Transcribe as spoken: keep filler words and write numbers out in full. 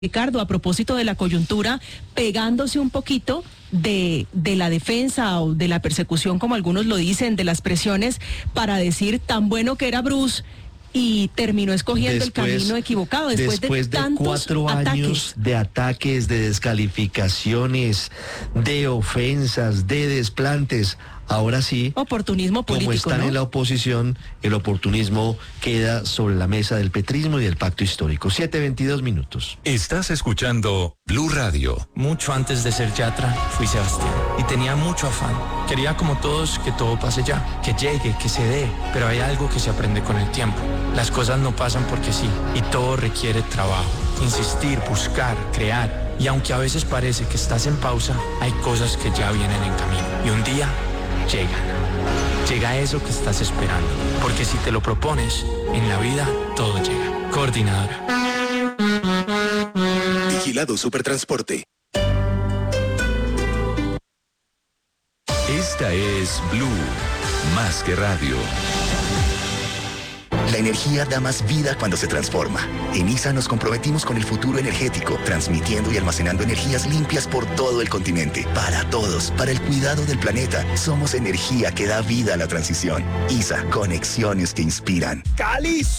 Ricardo, a propósito de la coyuntura, pegándose un poquito de, de la defensa o de la persecución, como algunos lo dicen, de las presiones, para decir tan bueno que era Bruce y terminó escogiendo Después, el camino equivocado después, después de de tantos cuatro ataques. años de ataques, de descalificaciones, de ofensas, de desplantes. Ahora sí, Oportunismo político, como están ¿no? en la oposición, el oportunismo queda sobre la mesa del petrismo y del pacto histórico. siete veintidós minutos. Estás escuchando Blue Radio. Mucho antes de ser Yatra, fui Sebastián. Y tenía mucho afán. Quería, como todos, que todo pase ya. Que llegue, que se dé. Pero hay algo que se aprende con el tiempo. Las cosas no pasan porque sí. Y todo requiere trabajo. Insistir, buscar, crear. Y aunque a veces parece que estás en pausa, hay cosas que ya vienen en camino. Y un día llegan. Llega eso que estás esperando. Porque si te lo propones, en la vida todo llega. Coordinadora. Vigilado Supertransporte. Esta es Blue, más que radio. La energía da más vida cuando se transforma. En I S A nos comprometimos con el futuro energético, transmitiendo y almacenando energías limpias por todo el continente. Para todos, para el cuidado del planeta, somos energía que da vida a la transición. I S A, conexiones que inspiran. Cali